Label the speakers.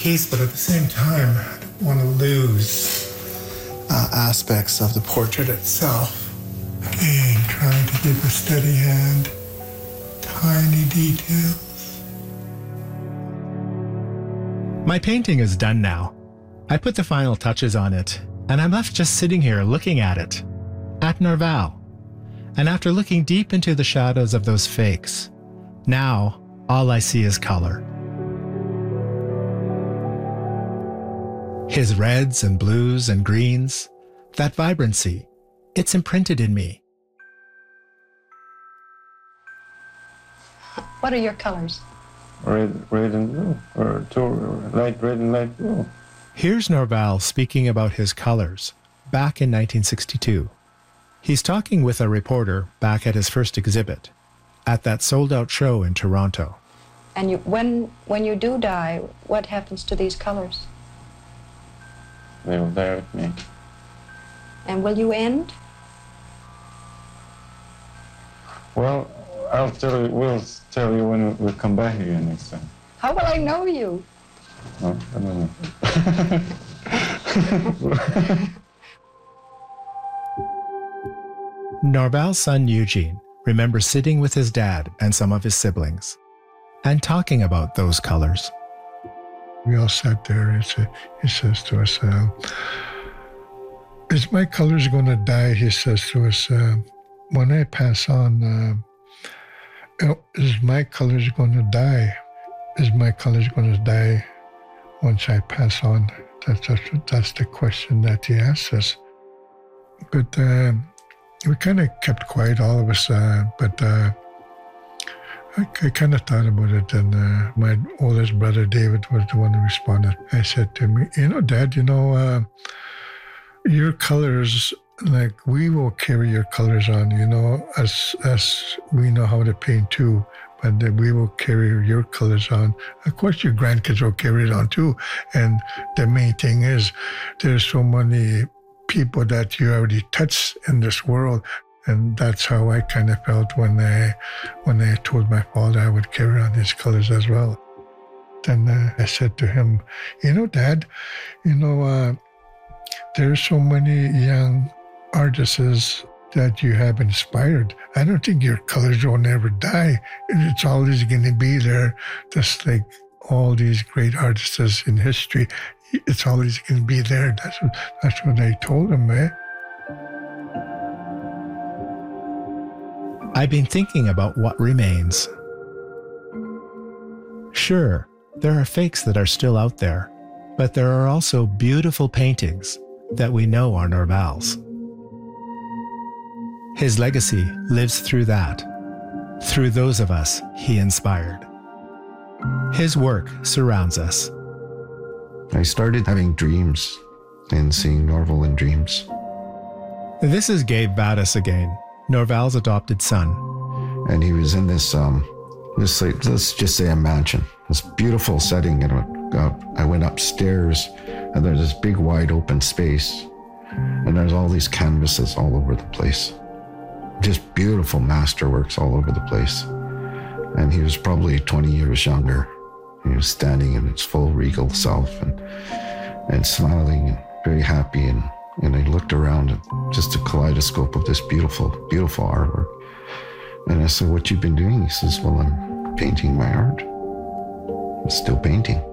Speaker 1: piece, but at the same time, I don't want to lose aspects of the portrait itself. Again, trying to keep a steady hand, tiny details.
Speaker 2: My painting is done now. I put the final touches on it, and I'm left just sitting here looking at it, at Norval. And after looking deep into the shadows of those fakes, now all I see is color. His reds and blues and greens, that vibrancy, it's imprinted in me.
Speaker 3: What are your colors?
Speaker 4: Red and blue, or two, light red and light blue.
Speaker 2: Here's Norval speaking about his colors back in 1962. He's talking with a reporter back at his first exhibit at that sold-out show in Toronto.
Speaker 3: And when you do die, what happens to these colors?
Speaker 4: They will die with me.
Speaker 3: And will you end?
Speaker 4: Well, we'll tell you when we'll come back again next time.
Speaker 3: How will I know you?
Speaker 4: No, I don't know.
Speaker 2: Norval's son Eugene remembers sitting with his dad and some of his siblings and talking about those colors.
Speaker 1: We all sat there and he says to us, is my colors going to die? He says to us, when I pass on, is my colors going to die? Is my colors going to die once I pass on? That's the question that he asked us. But we kind of kept quiet, all of us, but I kind of thought about it, and my oldest brother, David, was the one who responded. I said to him, Dad, your colors, like, we will carry your colors on, as we know how to paint too, but we will carry your colors on. Of course, your grandkids will carry it on too. And the main thing is, there's so many people that you already touched in this world. And that's how I kind of felt when I told my father I would carry on his colors as well. Then I said to him, Dad, there's so many young artists that you have inspired. I don't think your colors will never die. It's always going to be there, just like all these great artists in history. It's always going to be there. That's what I told him,
Speaker 2: I've been thinking about what remains. Sure, there are fakes that are still out there, but there are also beautiful paintings that we know are Norval's. His legacy lives through that, through those of us he inspired. His work surrounds us.
Speaker 5: I started having dreams and seeing Norval in dreams.
Speaker 2: This is Gabe Vadas again, Norval's adopted son.
Speaker 5: And he was in this like, let's just say a mansion, this beautiful setting. And I went upstairs, and there's this big wide open space, and there's all these canvases all over the place. Just beautiful masterworks all over the place. And he was probably 20 years younger. He was standing in his full regal self and smiling and very happy. And I looked around at just a kaleidoscope of this beautiful, beautiful artwork. And I said, "What you been doing?" He says, "Well, I'm painting my art." I'm still painting.